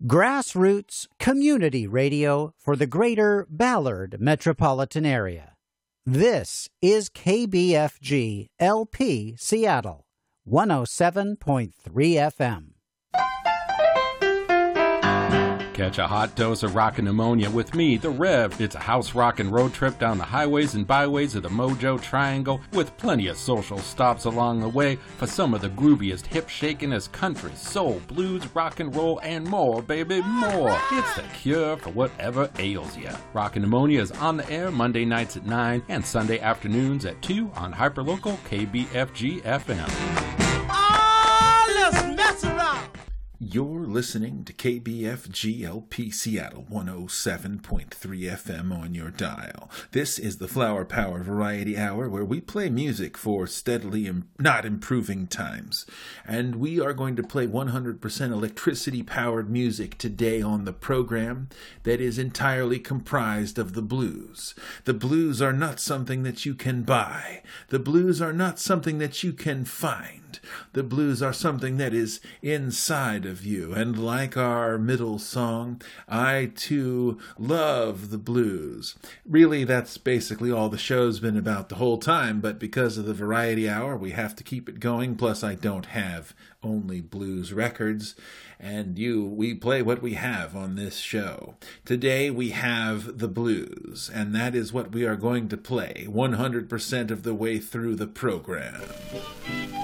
Grassroots community radio for the greater Ballard metropolitan area. This is KBFG LP Seattle, 107.3 FM. Catch a hot dose of rockin' pneumonia with me, the Rev. It's a house rockin' road trip down the highways and byways of the Mojo Triangle with plenty of social stops along the way for some of the grooviest, hip-shakin'est country, soul, blues, rock and roll, and more, baby, more. It's the cure for whatever ails ya. Rockin' Pneumonia is on the air Monday nights at 9 and Sunday afternoons at 2 on hyperlocal KBFG FM. Let's mess around. You're listening to KBFG LP Seattle 107.3 FM on your dial. This is the Flower Power Variety Hour, where we play music for steadily not improving times. And we are going to play 100% electricity-powered music today on the program that is entirely comprised of the blues. The blues are not something that you can buy. The blues are not something that you can find. The blues are something that is inside of you. And like our middle song, I too love the blues. Really, that's basically all the show's been about the whole time, but because of the variety hour, we have to keep it going. Plus, I don't have only blues records, and we play what we have on this show. Today we have the blues, and that is what we are going to play 100% of the way through the program.